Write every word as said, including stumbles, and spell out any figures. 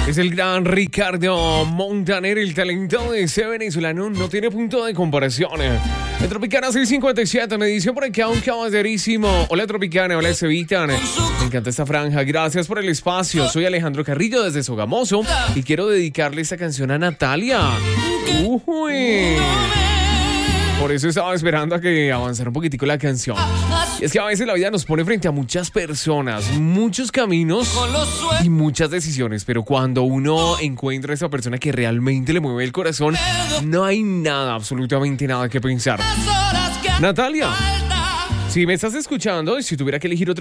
Es el gran Ricardo Montaner, el talento de ese venezolano no tiene punto de comparación. El Tropicana seiscientos cincuenta y siete, me dice por acá un caballerísimo. Hola Tropicana, hola Cevitan. Me encanta esta franja, gracias por el espacio. Soy Alejandro Carrillo desde Sogamoso y quiero dedicarle esta canción a Natalia. Uy. Por eso estaba esperando a que avanzara un poquitico la canción. Y es que a veces la vida nos pone frente a muchas personas, muchos caminos y muchas decisiones. Pero cuando uno encuentra a esa persona que realmente le mueve el corazón, no hay nada, absolutamente nada que pensar. Natalia, si me estás escuchando y si tuviera que elegir otra